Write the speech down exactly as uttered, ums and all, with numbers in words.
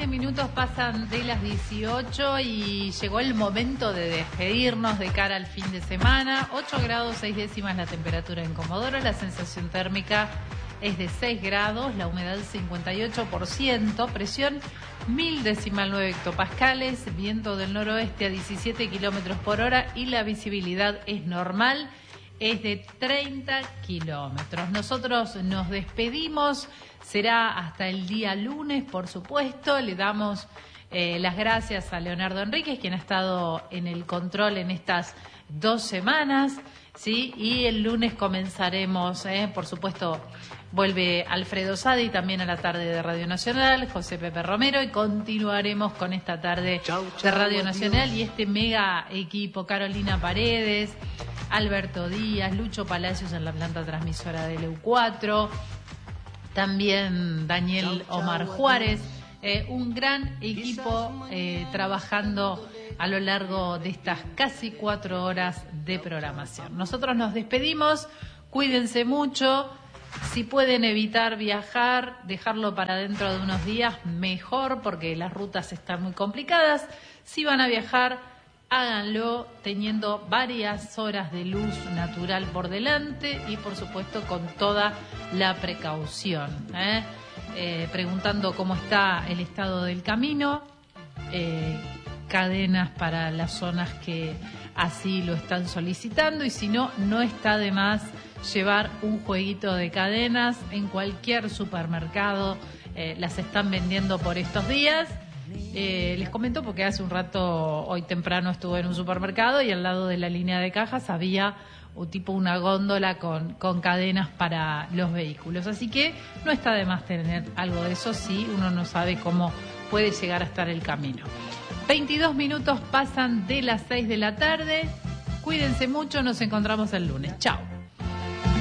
once minutos pasan de las dieciocho y llegó el momento de despedirnos de cara al fin de semana. ocho grados seis décimas la temperatura en Comodoro, la sensación térmica es de seis grados, la humedad cincuenta y ocho por ciento, presión mil decimal nueve hectopascales, viento del noroeste a diecisiete kilómetros por hora y la visibilidad es normal, es de treinta kilómetros. Nosotros nos despedimos, será hasta el día lunes, por supuesto. Le damos eh, las gracias a Leonardo Enríquez, quien ha estado en el control en estas dos semanas, ¿sí? Y el lunes comenzaremos, eh, por supuesto, vuelve Alfredo Sadi también a la tarde de Radio Nacional, José Pepe Romero, y continuaremos con esta tarde chau, chau, de Radio Nacional y este mega equipo: Carolina Paredes, Alberto Díaz, Lucho Palacios en la planta transmisora del E U cuatro, también Daniel chau, Omar chau, Juárez, eh, un gran equipo eh, trabajando a lo largo de estas casi cuatro horas de programación. Nosotros nos despedimos, cuídense mucho, si pueden evitar viajar, dejarlo para dentro de unos días, mejor, porque las rutas están muy complicadas. Si van a viajar, háganlo teniendo varias horas de luz natural por delante y, por supuesto, con toda la precaución. ¿eh? Eh, preguntando cómo está el estado del camino, eh, cadenas para las zonas que así lo están solicitando, y si no, no está de más llevar un jueguito de cadenas. En cualquier supermercado eh, las están vendiendo por estos días. Eh, les comento porque hace un rato, hoy temprano, estuve en un supermercado y al lado de la línea de cajas había un tipo una góndola con, con cadenas para los vehículos. Así que no está de más tener algo de eso si uno no sabe cómo puede llegar a estar el camino. veintidós minutos pasan de las seis de la tarde. Cuídense mucho, nos encontramos el lunes. Chao.